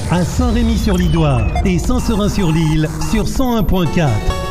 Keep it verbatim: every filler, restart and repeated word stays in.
à Saint-Rémy-sur-Lidoire et Saint-Seurin-sur-l'Île sur cent un point quatre.